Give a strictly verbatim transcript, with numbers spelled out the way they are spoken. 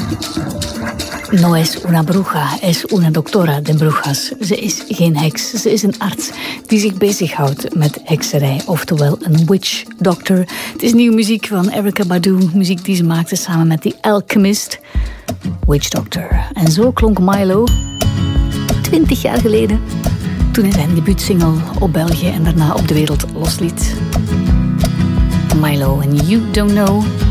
No es una bruja, es una doctora de brujas. Ze is geen heks, ze is een arts die zich bezighoudt met hekserij, oftewel een witch doctor. Het is nieuwe muziek van Erykah Badu, muziek die ze maakte samen met The Alchemist. Witch Doctor. En zo klonk Milo twintig jaar geleden, toen hij zijn debuutsingle op België en daarna op de wereld losliet. Milo en You Don't Know.